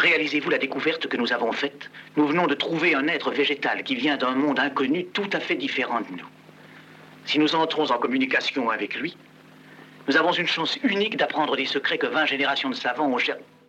Réalisez-vous la découverte que nous avons faite? Nous venons de trouver un être végétal qui vient d'un monde inconnu tout à fait différent de nous. Si nous entrons en communication avec lui, nous avons une chance unique d'apprendre des secrets que 20 générations de savants ont cherché.